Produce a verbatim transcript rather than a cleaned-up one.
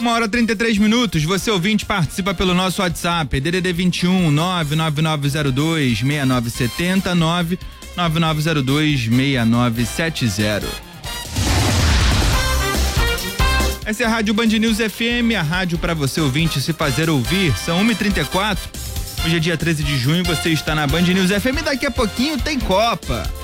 Uma hora e trinta e três minutos, você ouvinte participa pelo nosso WhatsApp, D D D vinte e um, nove nove nove zero dois, seis nove sete zero, nove nove nove zero dois, seis nove sete zero. Essa é a Rádio Band News F M, a rádio para você ouvinte se fazer ouvir. São uma e trinta e quatro, hoje é dia treze de junho, você está na Band News F M, daqui a pouquinho tem Copa.